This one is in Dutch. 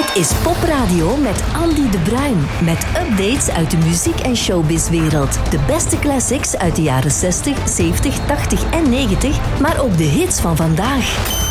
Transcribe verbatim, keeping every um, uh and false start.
Dit is Popradio met Andy de Bruin. Met updates uit de muziek- en showbizwereld. De beste classics uit de jaren zestig, zeventig, tachtig en negentig, maar ook de hits van vandaag.